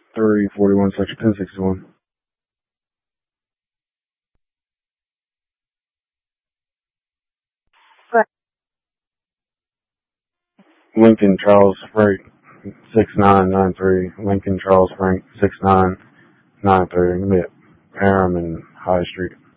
341, section 1061. Lincoln Charles Frank 6993. Lincoln Charles Frank 6993. Parham and High Street.